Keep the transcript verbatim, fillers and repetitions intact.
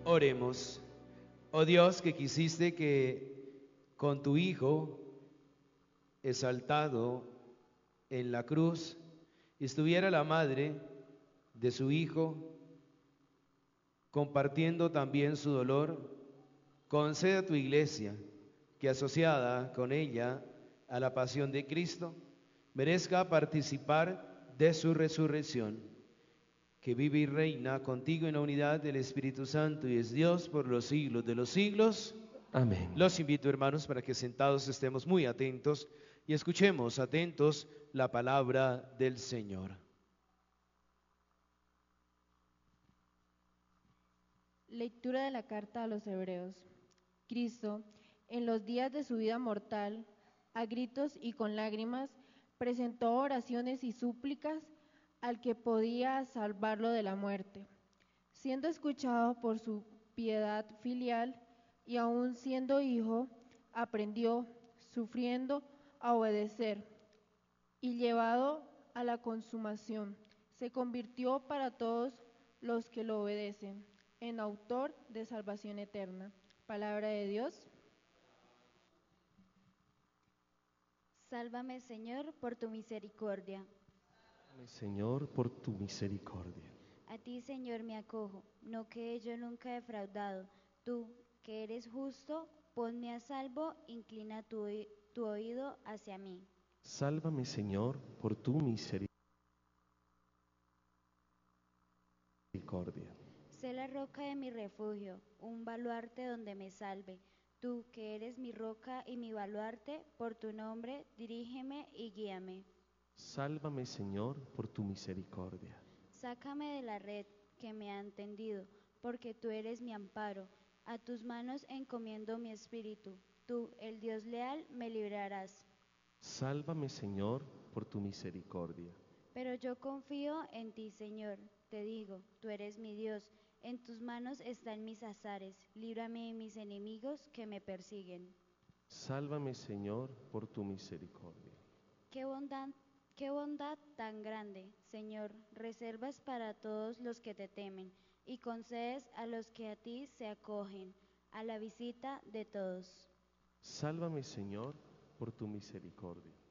Oremos. Oh Dios, que quisiste que con tu Hijo exaltado en la cruz estuviera la madre de su Hijo, compartiendo también su dolor, concede a tu Iglesia que, asociada con ella a la pasión de Cristo, merezca participar de su resurrección, que vive y reina contigo en la unidad del Espíritu Santo y es Dios por los siglos de los siglos. Amén. Los invito, hermanos, para que sentados estemos muy atentos y escuchemos atentos la palabra del Señor. Lectura de la carta a los Hebreos. Cristo, en los días de su vida mortal, a gritos y con lágrimas, presentó oraciones y súplicas al que podía salvarlo de la muerte. Siendo escuchado por su piedad filial y aún siendo hijo, aprendió, sufriendo, a obedecer, y llevado a la consumación, se convirtió para todos los que lo obedecen en autor de salvación eterna. Palabra de Dios. Sálvame, Señor, por tu misericordia. Sálvame, Señor, por tu misericordia. A ti, Señor, me acojo, no que yo nunca he defraudado. Tú, que eres justo, ponme a salvo, inclina tu, tu oído hacia mí. Sálvame, Señor, por tu misericordia. Sé la roca de mi refugio, un baluarte donde me salve. Tú, que eres mi roca y mi baluarte, por tu nombre, dirígeme y guíame. Sálvame, Señor, por tu misericordia. Sácame de la red que me han tendido, porque tú eres mi amparo. A tus manos encomiendo mi espíritu. Tú, el Dios leal, me librarás. Sálvame, Señor, por tu misericordia. Pero yo confío en ti, Señor. Te digo, tú eres mi Dios. En tus manos están mis azares. Líbrame de mis enemigos que me persiguen. Sálvame, Señor, por tu misericordia. Qué bondad, qué bondad tan grande, Señor, reservas para todos los que te temen y concedes a los que a ti se acogen, a la visita de todos. Sálvame, Señor, por tu misericordia.